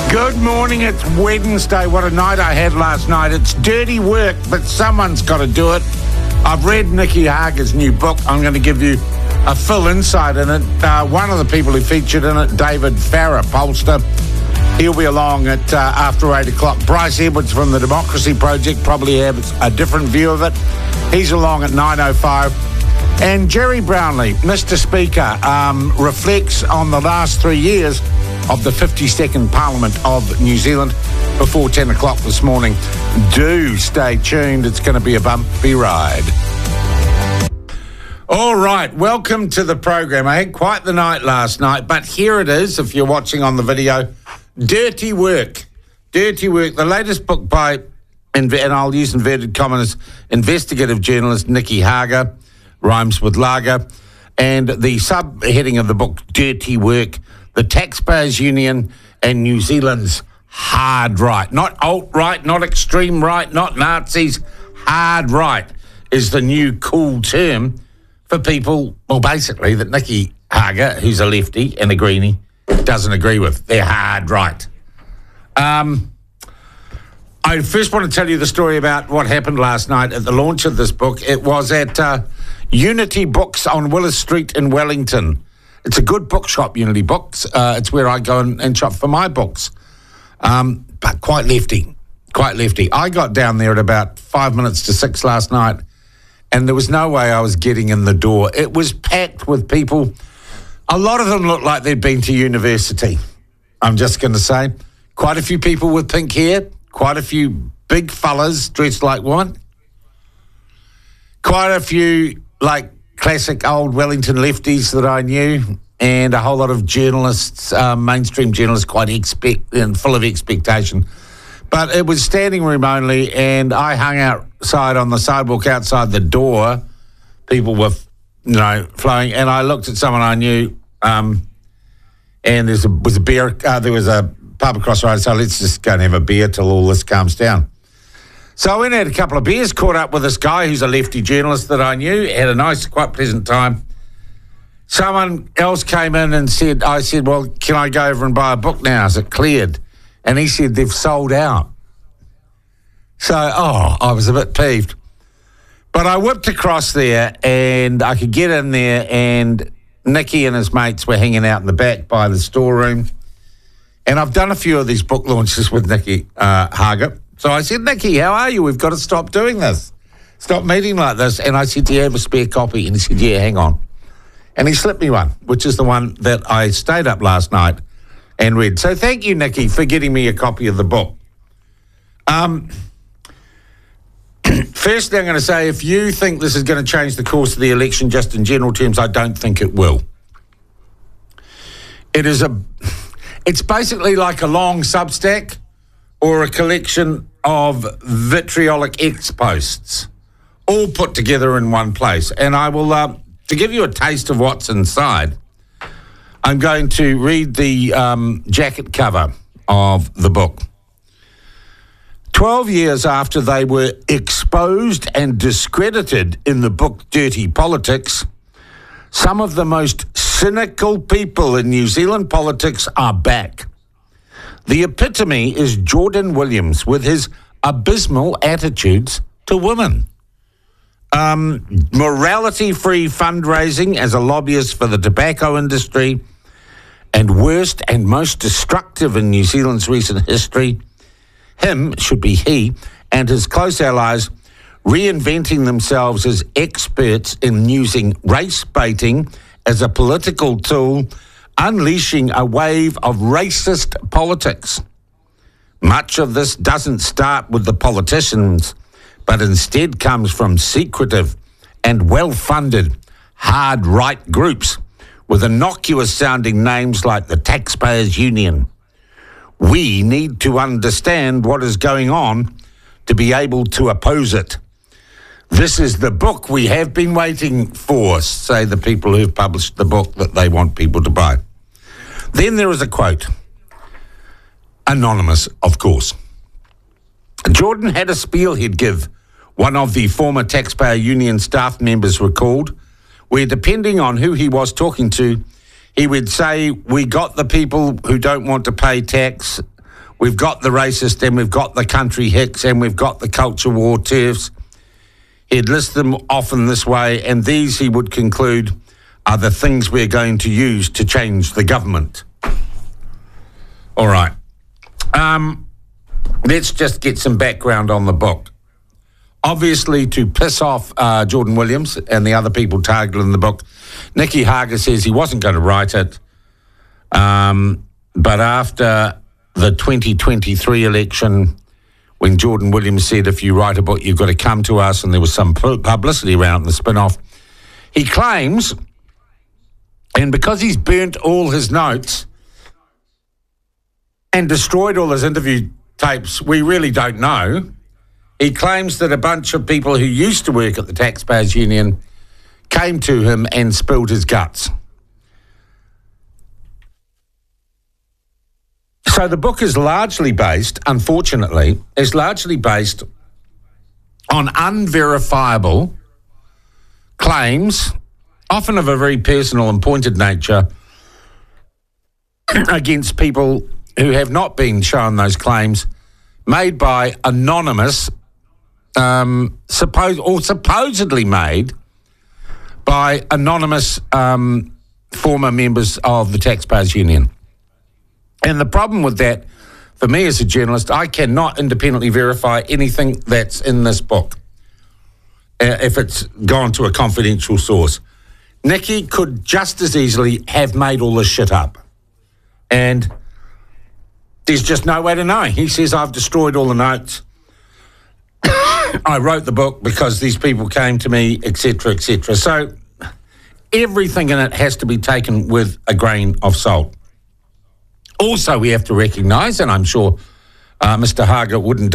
Good morning, it's Wednesday. What a night I had last night. It's dirty work, but someone's got to do it. I've read Nicky Haga's new book. I'm going to give you a full insight in it. One of the people who featured in it, David Farrar, pollster, he'll be along at after 8 o'clock. Bryce Edwards from the Democracy Project probably has a different view of it. He's along at 9:05. And Jerry Brownlee, Mr. Speaker, reflects on the last 3 years of the 52nd Parliament of New Zealand before 10 o'clock this morning. Do stay tuned. It's going to be a bumpy ride. All right, welcome to the program. I had quite the night last night, but here it is, if you're watching on the video. Dirty Work. Dirty Work, the latest book by, and I'll use inverted commas, investigative journalist Nicky Haga, rhymes with lager, and the subheading of the book, Dirty Work, the Taxpayers Union and New Zealand's hard right. Not alt-right, not extreme right, not Nazis. Hard right is the new cool term for people, well, basically, that Nicky Haga, who's a lefty and a greenie, doesn't agree with. They're hard right. I first want to tell you the story about what happened last night at the launch of this book. It was at Unity Books on Willis Street in Wellington. It's a good bookshop, Unity Books. It's where I go and shop for my books. But quite lefty. I got down there at about 5 minutes to 6 last night, and there was no way I was getting in the door. It was packed with people. A lot of them looked like they'd been to university, I'm just going to say. Quite a few people with pink hair, quite a few big fellas dressed like women, quite a few, like, classic old Wellington lefties that I knew, and a whole lot of journalists, mainstream journalists, quite and full of expectation. But it was standing room only, and I hung outside on the sidewalk outside the door. People were, flowing, and I looked at someone I knew, and there was a beer. There was a pub across the road, so let's just go and have a beer till all this calms down. So I went and had a couple of beers, caught up with this guy who's a lefty journalist that I knew, had a nice, quite pleasant time. Someone else came in and I said, well, can I go over and buy a book now? Is it cleared? And he said, they've sold out. So, I was a bit peeved. But I whipped across there and I could get in there, and Nicky and his mates were hanging out in the back by the storeroom. And I've done a few of these book launches with Nicky Haga. So I said, Nicky, how are you? We've got to stop doing this. Stop meeting like this. And I said, do you have a spare copy? And he said, yeah, hang on. And he slipped me one, which is the one that I stayed up last night and read. So thank you, Nicky, for getting me a copy of the book. Firstly, I'm going to say, if you think this is going to change the course of the election just in general terms, I don't think it will. It's basically like a long Substack or a collection of vitriolic X-posts, all put together in one place. And I will, to give you a taste of what's inside, I'm going to read the jacket cover of the book. 12 years after they were exposed and discredited in the book Dirty Politics, some of the most cynical people in New Zealand politics are back. The epitome is Jordan Williams with his abysmal attitudes to women. Morality-free fundraising as a lobbyist for the tobacco industry, and worst and most destructive in New Zealand's recent history, him, should be he, and his close allies reinventing themselves as experts in using race baiting as a political tool, unleashing a wave of racist politics. Much of this doesn't start with the politicians, but instead comes from secretive and well-funded hard right groups with innocuous-sounding names like the Taxpayers Union. We need to understand what is going on to be able to oppose it. This is the book we have been waiting for, say the people who've published the book that they want people to buy. Then there is a quote. Anonymous, of course. Jordan had a spiel he'd give, one of the former Taxpayer Union staff members recalled, where depending on who he was talking to, he would say, we got the people who don't want to pay tax, we've got the racist, and we've got the country hicks, and we've got the culture war turfs. He'd list them often this way, and these, he would conclude, are the things we're going to use to change the government. All right. Let's just get some background on the book. Obviously, to piss off Jordan Williams and the other people targeted in the book, Nicky Hager says he wasn't going to write it. But after the 2023 election, when Jordan Williams said, if you write a book, you've got to come to us, and there was some publicity around the spin-off, he claims, and because he's burnt all his notes and destroyed all his interview tapes, we really don't know. He claims that a bunch of people who used to work at the Taxpayers Union came to him and spilled his guts. So the book is largely based, unfortunately, on unverifiable claims, often of a very personal and pointed nature, against people who have not been shown those claims, made by anonymous, supposedly made by anonymous former members of the Taxpayers Union. And the problem with that, for me as a journalist, I cannot independently verify anything that's in this book if it's gone to a confidential source. Nicky could just as easily have made all this shit up. And there's just no way to know. He says, I've destroyed all the notes. I wrote the book because these people came to me, etc., etc. So everything in it has to be taken with a grain of salt. Also, we have to recognise, and I'm sure Mr. Hager wouldn't